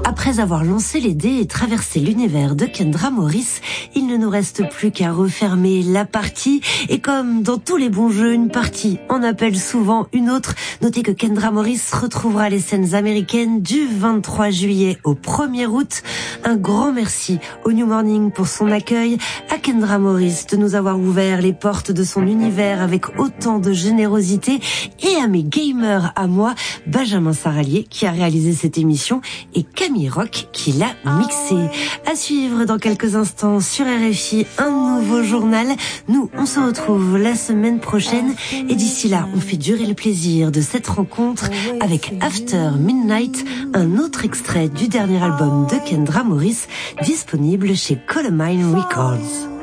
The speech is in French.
Après avoir lancé les dés et traversé l'univers de Kendra Morris, il ne nous reste plus qu'à refermer la partie. Et comme dans tous les bons jeux, une partie en appelle souvent une autre. Notez que Kendra Morris retrouvera les scènes américaines du 23 juillet au 1er août. Un grand merci au New Morning pour son accueil, à Kendra Morris de nous avoir ouvert les portes de son univers avec autant de générosité, et à mes gamers à moi, Benjamin Saralier qui a réalisé cette émission et Camille Rock qui l'a mixé. À suivre dans quelques instants sur RFI, un nouveau journal. Nous, on se retrouve la semaine prochaine et d'ici là, on fait durer le plaisir de cette rencontre avec After Midnight, un autre extrait du dernier album de Kendra Morris, disponible chez Columbine Records.